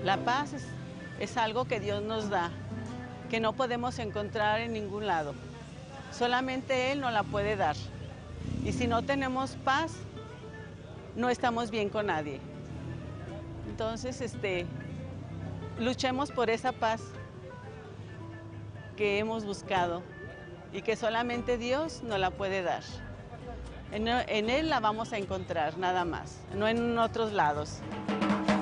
La paz es algo que Dios nos da, que no podemos encontrar en ningún lado. Solamente Él nos la puede dar. Y si no tenemos paz, no estamos bien con nadie. Entonces, luchemos por esa paz que hemos buscado y que solamente Dios nos la puede dar. En Él la vamos a encontrar, nada más, no en otros lados.